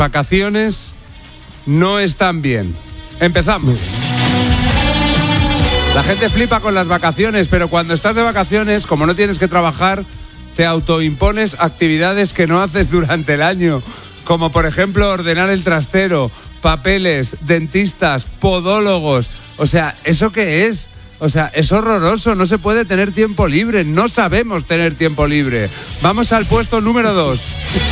vacaciones no están bien. Empezamos. La gente flipa con las vacaciones, pero cuando estás de vacaciones, como no tienes que trabajar, te autoimpones actividades que no haces durante el año, como por ejemplo ordenar el trastero, papeles, dentistas, podólogos. O sea, ¿eso qué es? O sea, es horroroso, no se puede tener tiempo libre, no sabemos tener tiempo libre. Vamos al puesto número 2.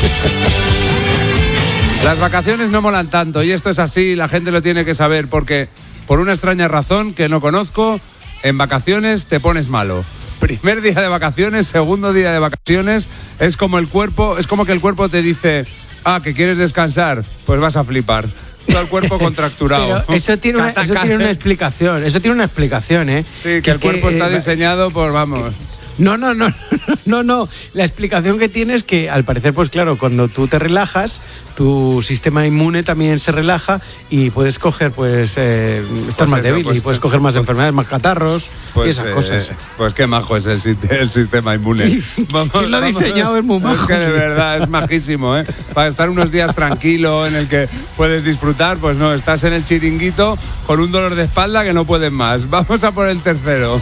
Las vacaciones no molan tanto, y esto es así, la gente lo tiene que saber, porque por una extraña razón que no conozco, en vacaciones te pones malo. Primer día de vacaciones, segundo día de vacaciones, es como que el cuerpo te dice, que quieres descansar, pues vas a flipar. Todo el cuerpo contracturado. Pero eso tiene una explicación. Eso tiene una explicación, ¿eh? Sí, que el cuerpo está diseñado por, vamos. No. La explicación que tiene es que, al parecer, pues claro, cuando tú te relajas, tu sistema inmune también se relaja y puedes coger, estás más débil y puedes coger más enfermedades, más catarros y esas cosas. Pues qué majo es el sistema inmune. Sí, ¿quién lo ha diseñado? Es muy majo. Es que de verdad es majísimo, ¿eh? Para estar unos días tranquilo en el que puedes disfrutar, pues no, estás en el chiringuito con un dolor de espalda que no puedes más. Vamos a por el tercero.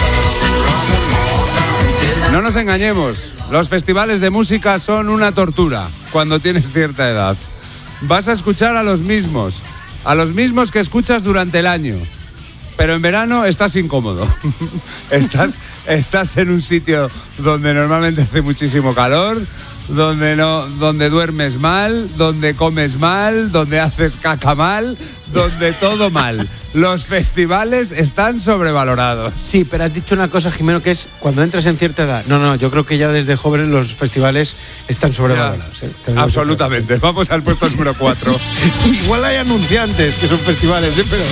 No nos engañemos, los festivales de música son una tortura cuando tienes cierta edad. Vas a escuchar a los mismos que escuchas durante el año, pero en verano estás incómodo. Estás en un sitio donde normalmente hace muchísimo calor, donde duermes mal, donde comes mal, donde haces caca mal, donde todo mal. Los festivales están sobrevalorados. Sí, pero has dicho una cosa, Jimeno, que es cuando entras en cierta edad. No, yo creo que ya desde jóvenes los festivales están sobrevalorados. Absolutamente. Vamos al puesto número 4. Igual hay anunciantes que son festivales, pero...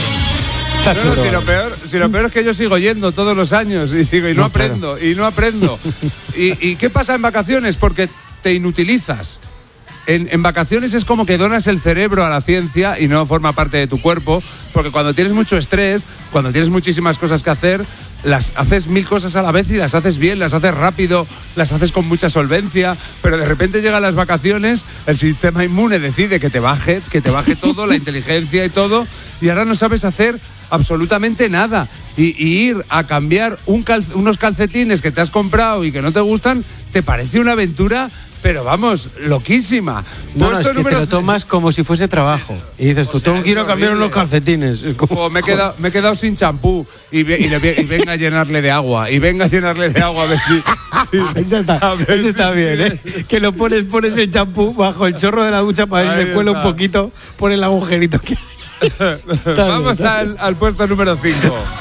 Si lo peor es que yo sigo yendo todos los años y digo, y no aprendo. ¿Y qué pasa en vacaciones? Porque te inutilizas. En vacaciones es como que donas el cerebro a la ciencia y no forma parte de tu cuerpo, porque cuando tienes mucho estrés, cuando tienes muchísimas cosas que hacer, las haces 1000 cosas a la vez y las haces bien, las haces rápido, las haces con mucha solvencia, pero de repente llegan las vacaciones, el sistema inmune decide que te baje todo, la inteligencia y todo, y ahora no sabes hacer absolutamente nada. Y ir a cambiar unos calcetines que te has comprado y que no te gustan, te parece una aventura, pero vamos, loquísima. No, es que te lo tomas como si fuese trabajo. Y dices, tengo que ir a cambiar unos calcetines. Es como, me he quedado sin champú y venga a llenarle de agua. A ver si... Eso está bien, ¿eh? Que lo pones el champú bajo el chorro de la ducha para ver si se cuela un poquito por el agujerito que hay. Vamos al puesto número 5.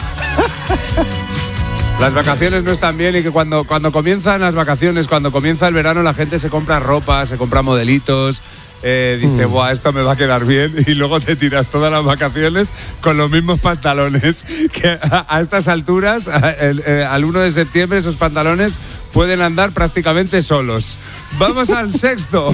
Las vacaciones no están bien y que cuando comienzan las vacaciones, cuando comienza el verano, la gente se compra ropa, se compra modelitos, dice, ¡buah, esto me va a quedar bien! Y luego te tiras todas las vacaciones con los mismos pantalones. Que a estas alturas, al 1 de septiembre, esos pantalones pueden andar prácticamente solos. Vamos al sexto.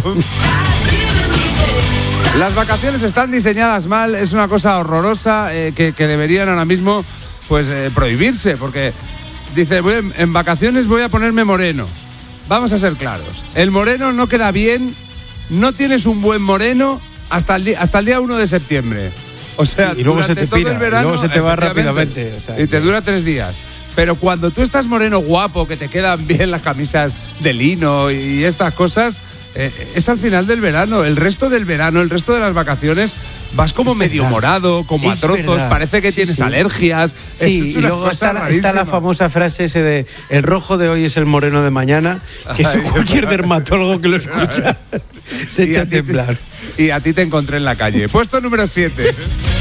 Las vacaciones están diseñadas mal, es una cosa horrorosa que deberían ahora mismo prohibirse, porque dice, en vacaciones voy a ponerme moreno. Vamos a ser claros, el moreno no queda bien, no tienes un buen moreno hasta el día 1 de septiembre. O sea, y luego durante se te todo pira, el verano, y luego se te va rápidamente. O sea, y te dura 3 días. Pero cuando tú estás moreno guapo, que te quedan bien las camisas de lino y estas cosas, es al final del verano. El resto del verano, el resto de las vacaciones, vas como medio morado, como a trozos, verdad. Parece que tienes alergias. Sí, y luego está la famosa frase ese de el rojo de hoy es el moreno de mañana, que eso cualquier dermatólogo que lo escucha se echa a temblar. Y a ti te encontré en la calle. Puesto número 7.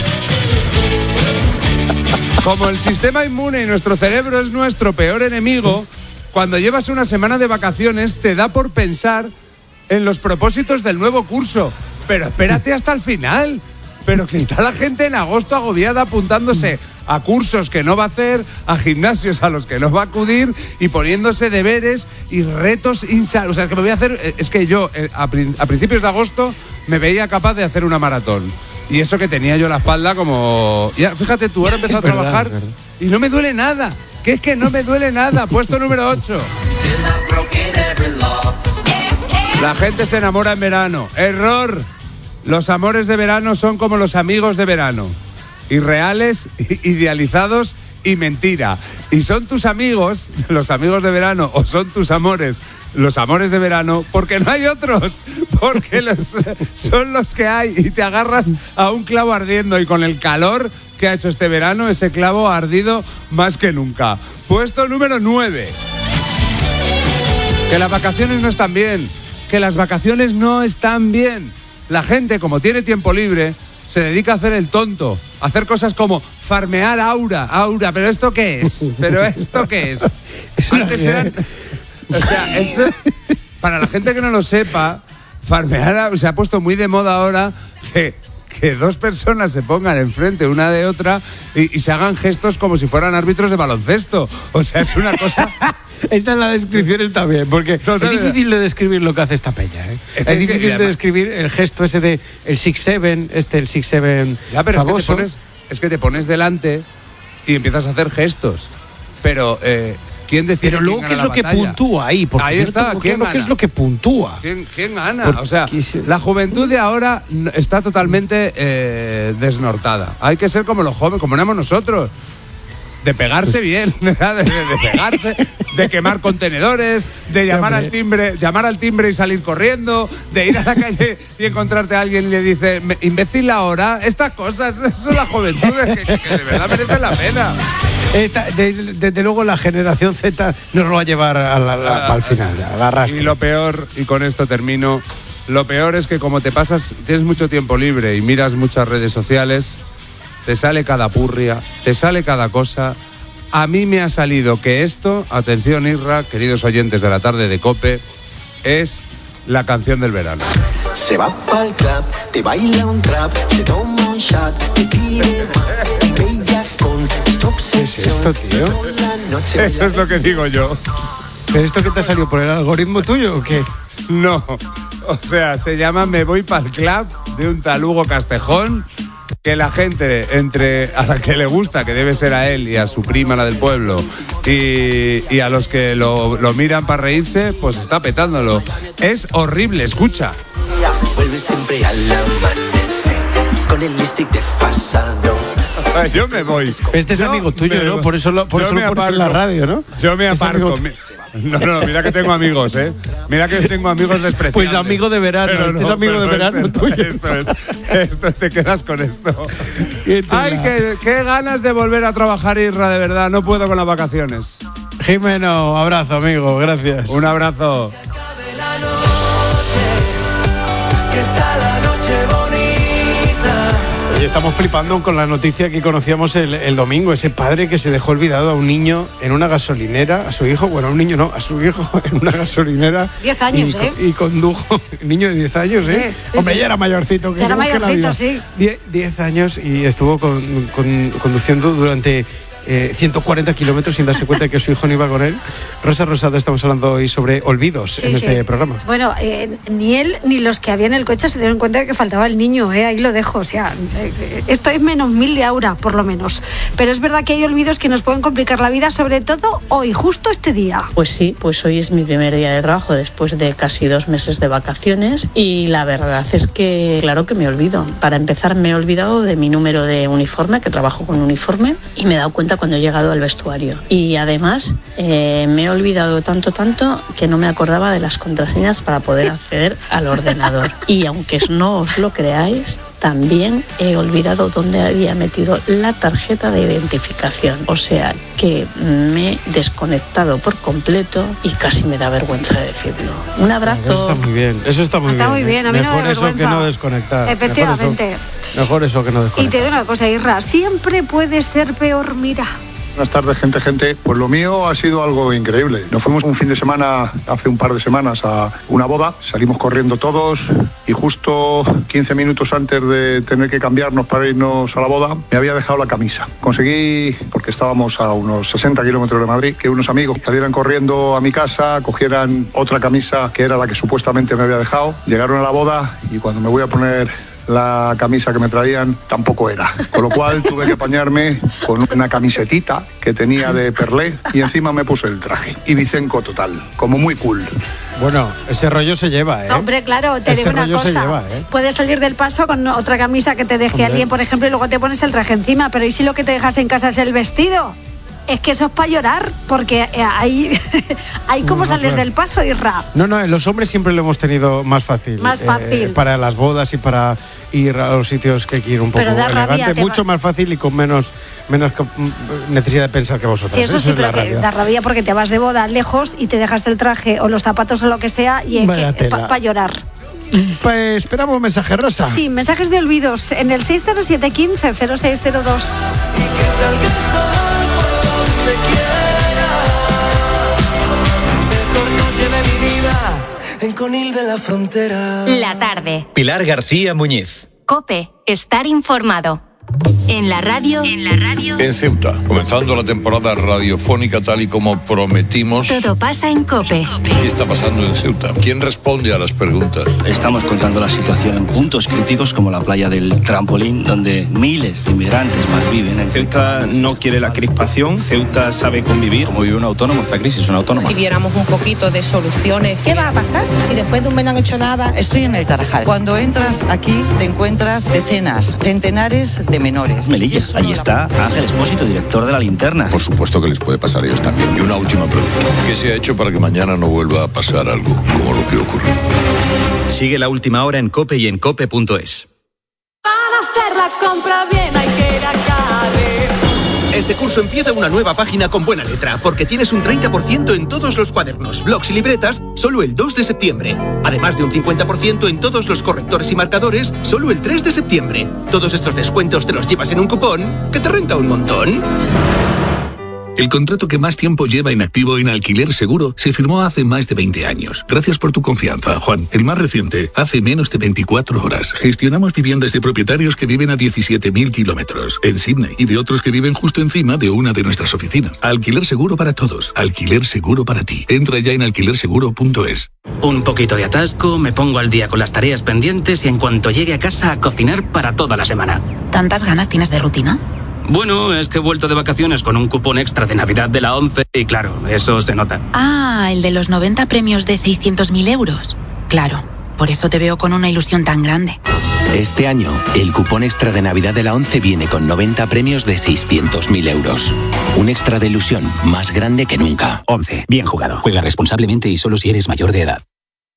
Como el sistema inmune y nuestro cerebro es nuestro peor enemigo, cuando llevas una semana de vacaciones te da por pensar en los propósitos del nuevo curso. Pero espérate hasta el final. Pero que está la gente en agosto agobiada apuntándose a cursos que no va a hacer, a gimnasios a los que no va a acudir y poniéndose deberes y retos insanos. O sea, que me voy a hacer... Es que yo a principios de agosto me veía capaz de hacer una maratón. Y eso que tenía yo la espalda como... Ya, fíjate tú, ahora he empezado a trabajar y no me duele nada. Que es que no me duele nada. Puesto número 8. La gente se enamora en verano. Error. Los amores de verano son como los amigos de verano. Irreales, idealizados y mentira. Y son tus amigos, los amigos de verano, o son tus amores, los amores de verano, porque no hay otros. Porque son los que hay y te agarras a un clavo ardiendo, y con el calor que ha hecho este verano, ese clavo ha ardido más que nunca. Puesto número 9. Que las vacaciones no están bien. Que las vacaciones no están bien. La gente, como tiene tiempo libre, se dedica a hacer el tonto, a hacer cosas como farmear aura, ¿pero esto qué es? Antes eran... O sea, esto, para la gente que no lo sepa, farmear se ha puesto muy de moda ahora que dos personas se pongan enfrente una de otra y se hagan gestos como si fueran árbitros de baloncesto. O sea, es una cosa... Esta en la descripción está bien, porque es difícil de describir lo que hace esta peña, ¿eh? Es difícil de describir el gesto ese de el 6-7, el 6-7 ya, pero famoso. Es que te pones delante y empiezas a hacer gestos. Pero, ¿quién decide? Pero luego, ¿qué es lo que puntúa ahí? Porque ahí está, ¿qué es lo que puntúa? ¿Quién gana? O sea, la juventud de ahora está totalmente desnortada. Hay que ser como los jóvenes, como éramos nosotros. De pegarse bien, de pegarse, de quemar contenedores, de llamar al timbre y salir corriendo, de ir a la calle y encontrarte a alguien y le dice, imbécil ahora, estas cosas, eso es la juventud que de verdad merecen la pena. Desde luego la generación Z nos lo va a llevar al final, al arrastre. Y lo peor, y con esto termino, lo peor es que como tienes mucho tiempo libre y miras muchas redes sociales, te sale cada purria, te sale cada cosa. A mí me ha salido que esto, atención Isra, queridos oyentes de la tarde de COPE, es la canción del verano. Se va pa'l club, te baila un trap, se toma un shot, te tire bella con stop sesión. ¿Qué es esto, tío? Eso es lo que digo yo. ¿Pero esto qué te ha salido por el algoritmo tuyo o qué? No, o sea, se llama Me voy pa'l club, de un tal Hugo Castejón, que la gente, a la que le gusta, que debe ser a él y a su prima, la del pueblo, y a los que lo miran para reírse, pues está petándolo. Es horrible, escucha. Vuelve siempre al amanecer, con el lipstick desfasado. Yo me voy. Este es amigo tuyo, ¿no? Por eso lo pones en la radio, ¿no? Yo me aparco. No, mira que tengo amigos, ¿eh? Mira que tengo amigos despreciables. Pues amigo de verano, este es amigo de verano tuyo. Esto, te quedas con esto. Ay, qué ganas de volver a trabajar, Isra, de verdad. No puedo con las vacaciones. Jimeno, abrazo, amigo, gracias. Un abrazo. Estamos flipando con la noticia que conocíamos el domingo, ese padre que se dejó olvidado a un niño en una gasolinera, a su hijo, bueno, a un niño no, a su hijo en una gasolinera. 10 años, y condujo, niño de 10 años, ¿eh? Sí, hombre, ya era mayorcito. Ya era mayorcito, sí. 10 años y estuvo conduciendo durante 140 kilómetros sin darse cuenta de que su hijo no iba con él. Rosa Rosado, estamos hablando hoy sobre olvidos en este programa. Bueno, ni él ni los que había en el coche se dieron cuenta de que faltaba el niño, ahí lo dejo. O sea, esto es menos 1000 de aura, por lo menos. Pero es verdad que hay olvidos que nos pueden complicar la vida, sobre todo hoy, justo este día. Pues sí, pues hoy es mi primer día de trabajo después de casi 2 meses de vacaciones y la verdad es que, claro que me olvido. Para empezar, me he olvidado de mi número de uniforme, que trabajo con uniforme, y me he dado cuenta cuando he llegado al vestuario. Y además me he olvidado tanto que no me acordaba de las contraseñas para poder acceder al ordenador. Y aunque no os lo creáis, también he olvidado dónde había metido la tarjeta de identificación. O sea que me he desconectado por completo y casi me da vergüenza decirlo. Un abrazo. Eso está muy bien. Está muy bien. A mí mejor no me da eso vergüenza. que no desconectar. Efectivamente. Mejor eso que no desconectar. Y te digo una cosa, Isra, siempre puede ser peor, mira. Buenas tardes, gente. Pues lo mío ha sido algo increíble. Nos fuimos un fin de semana, hace un par de semanas, a una boda. Salimos corriendo todos y justo 15 minutos antes de tener que cambiarnos para irnos a la boda, me había dejado la camisa. Conseguí, porque estábamos a unos 60 kilómetros de Madrid, que unos amigos salieran corriendo a mi casa, cogieran otra camisa que era la que supuestamente me había dejado. Llegaron a la boda y cuando me voy a poner la camisa que me traían tampoco era. Con lo cual tuve que apañarme con una camisetita que tenía de perlé y encima me puse el traje. Y Vicenco total, como muy cool. Bueno, ese rollo se lleva, ¿eh? Hombre, claro, te digo una cosa. Lleva, ¿eh? Puedes salir del paso con otra camisa que te deje alguien, por ejemplo, y luego te pones el traje encima, pero ¿y si lo que te dejas en casa es el vestido? Es que eso es para llorar, porque ahí cómo sales del paso, Irra. No, los hombres siempre lo hemos tenido más fácil. Más fácil. Para las bodas y para ir a los sitios que quiero un poco elegante, mucho más fácil y con menos necesidad de pensar que vosotros. Sí, eso sí, pero que da rabia porque te vas de boda lejos y te dejas el traje o los zapatos o lo que sea y es que para llorar. Pues esperamos mensajes, Rosa. Sí, mensajes de olvidos en el 60715-0602. En Conil de la Frontera. La tarde. Pilar García Muñiz. COPE. Estar informado. En la radio. En Ceuta, comenzando la temporada radiofónica tal y como prometimos. Todo pasa en COPE. ¿Qué está pasando en Ceuta? ¿Quién responde a las preguntas? Estamos contando la situación en puntos críticos como la playa del Trampolín, donde miles de inmigrantes más viven. Ceuta no quiere la crispación, Ceuta sabe convivir. Como vive un autónomo, esta crisis es una autónoma. Si viéramos un poquito de soluciones. ¿Qué va a pasar si después de un mes no han hecho nada? Estoy en el Tarajal. Cuando entras aquí te encuentras decenas, centenares de menores. Melilla, allí está Ángel Espósito, director de La Linterna. Por supuesto que les puede pasar a ellos también. Y una última pregunta. ¿Qué se ha hecho para que mañana no vuelva a pasar algo como lo que ocurrió? Sigue La Última Hora en COPE y en COPE.es. Para hacer la compra bien hay que ir a Cádiz. Este curso empieza una nueva página con buena letra, porque tienes un 30% en todos los cuadernos, blocs y libretas, solo el 2 de septiembre. Además de un 50% en todos los correctores y marcadores, solo el 3 de septiembre. Todos estos descuentos te los llevas en un cupón que te renta un montón. El contrato que más tiempo lleva inactivo en Alquiler Seguro se firmó hace más de 20 años. Gracias por tu confianza, Juan. El más reciente, hace menos de 24 horas. Gestionamos viviendas de propietarios que viven a 17.000 kilómetros en Sydney y de otros que viven justo encima de una de nuestras oficinas. Alquiler Seguro para todos. Alquiler Seguro para ti. Entra ya en alquilerseguro.es. Un poquito de atasco, me pongo al día con las tareas pendientes y en cuanto llegue a casa a cocinar para toda la semana. ¿Tantas ganas tienes de rutina? Bueno, es que he vuelto de vacaciones con un cupón extra de Navidad de la 11 y claro, eso se nota. Ah, el de los 90 premios de 600.000 euros. Claro, por eso te veo con una ilusión tan grande. Este año, el cupón extra de Navidad de la 11 viene con 90 premios de 600.000 euros. Un extra de ilusión más grande que nunca. 11. Bien jugado. Juega responsablemente y solo si eres mayor de edad.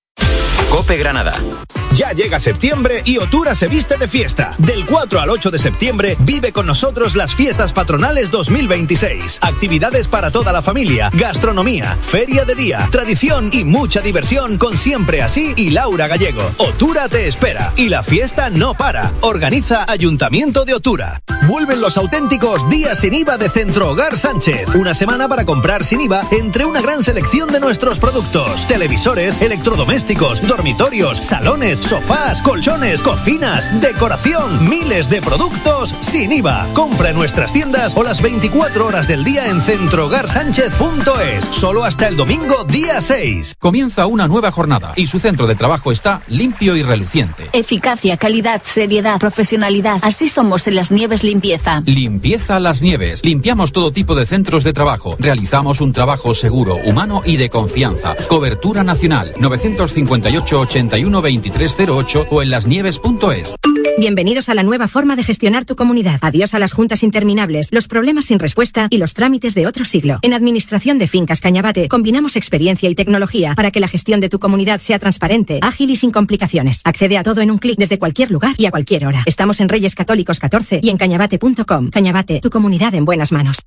COPE Granada. Ya llega septiembre y Otura se viste de fiesta. Del 4 al 8 de septiembre vive con nosotros las fiestas patronales 2026. Actividades para toda la familia, gastronomía, feria de día, tradición y mucha diversión con Siempre Así y Laura Gallego. Otura te espera y la fiesta no para. Organiza Ayuntamiento de Otura. Vuelven los auténticos días sin IVA de Centro Hogar Sánchez. Una semana para comprar sin IVA entre una gran selección de nuestros productos. Televisores, electrodomésticos, dormitorios, salones, sofás, colchones, cocinas, decoración, miles de productos sin IVA. Compra en nuestras tiendas o las 24 horas del día en centrohogarsánchez.es. Solo hasta el domingo día 6. Comienza una nueva jornada y su centro de trabajo está limpio y reluciente. Eficacia, calidad, seriedad, profesionalidad. Así somos en Las Nieves Limpieza. Limpieza Las Nieves. Limpiamos todo tipo de centros de trabajo. Realizamos un trabajo seguro, humano y de confianza. Cobertura nacional. 958 81 23 08 o en lasnieves.es. Bienvenidos a la nueva forma de gestionar tu comunidad. Adiós a las juntas interminables, los problemas sin respuesta y los trámites de otro siglo. En Administración de Fincas Cañabate combinamos experiencia y tecnología para que la gestión de tu comunidad sea transparente, ágil y sin complicaciones. Accede a todo en un clic desde cualquier lugar y a cualquier hora. Estamos en Reyes Católicos 14 y en cañabate.com. Cañabate, tu comunidad en buenas manos.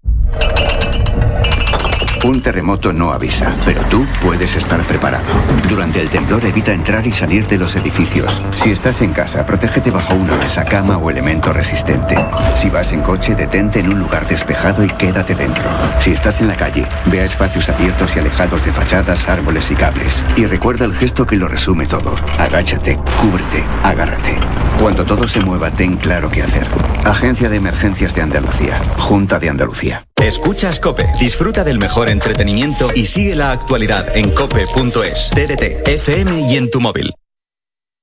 Un terremoto no avisa, pero tú puedes estar preparado. Durante el temblor evita entrar y salir de los edificios. Si estás en casa, protégete bajo una mesa, cama o elemento resistente. Si vas en coche, detente en un lugar despejado y quédate dentro. Si estás en la calle, ve a espacios abiertos y alejados de fachadas, árboles y cables. Y recuerda el gesto que lo resume todo. Agáchate, cúbrete, agárrate. Cuando todo se mueva, ten claro qué hacer. Agencia de Emergencias de Andalucía. Junta de Andalucía. Escuchas COPE. Disfruta del mejor entretenimiento y sigue la actualidad en cope.es, TDT, FM y en tu móvil.